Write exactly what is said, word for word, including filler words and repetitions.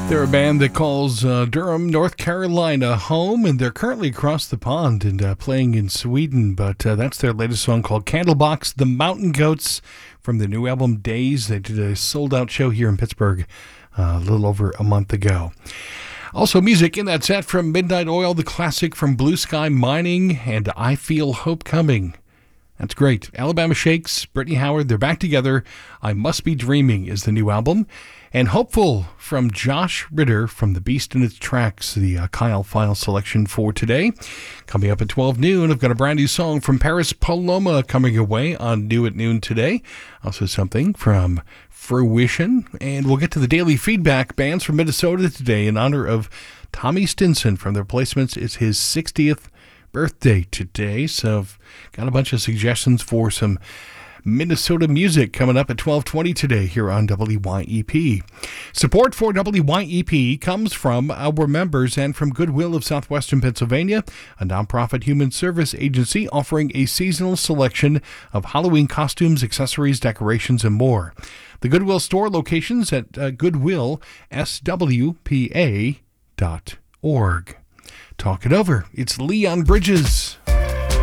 They're a band that calls uh, Durham, North Carolina home, and they're currently across the pond and uh, playing in Sweden, but uh, that's their latest song called Candlebox, The Mountain Goats, from the new album Days. They did a sold-out show here in Pittsburgh uh, a little over a month ago. Also music in that set from Midnight Oil, the classic from Blue Sky Mining, and I Feel Hope Coming. That's great. Alabama Shakes, Brittany Howard, they're back together. I Must Be Dreaming is the new album. And Hopeful from Josh Ritter from The Beast in Its Tracks, the uh, Kyle File selection for today. Coming up at twelve noon, I've got a brand new song from Paris Paloma coming away on New at Noon today. Also something from Fruition. And we'll get to the daily feedback. Bands from Minnesota today in honor of Tommy Stinson from The Replacements. It's his sixtieth birthday today, so I've got a bunch of suggestions for some Minnesota music coming up at twelve twenty today here on W Y E P. Support for W Y E P comes from our members and from Goodwill of Southwestern Pennsylvania, a nonprofit human service agency offering a seasonal selection of Halloween costumes, accessories, decorations, and more. The Goodwill store locations at uh, goodwill s w p a dot org. Talk it over. It's Leon Bridges.